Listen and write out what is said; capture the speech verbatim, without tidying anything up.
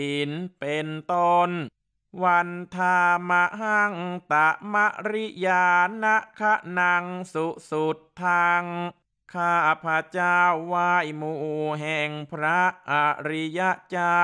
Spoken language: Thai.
ศีลเป็นต้นวันทามหังตะมะริยานะคะนังสุสุดทังข้าพระเจ้าไหว้หมู่แห่งพระอริยเจ้า